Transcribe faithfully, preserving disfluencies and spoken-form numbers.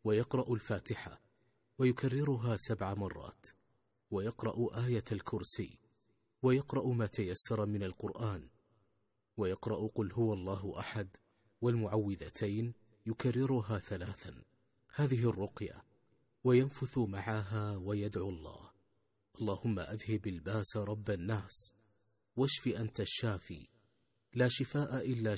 ويقرأ الفاتحة ويكررها سبع مرات، ويقرأ آية الكرسي، ويقرأ ما تيسر من القرآن، ويقرأ قل هو الله أحد والمعوذتين يكررها ثلاثا. هذه الرقية، وينفث معها ويدعو الله: اللهم أذهب الباس رب الناس، واشف أنت الشافي، لا شفاء إلا